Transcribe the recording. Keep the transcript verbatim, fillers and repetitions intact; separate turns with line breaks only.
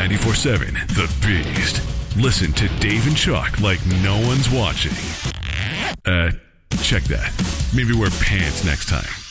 ninety-four point seven The Beast. Listen to Dave and Chuck like no one's watching. Uh, check that. Maybe wear pants next time.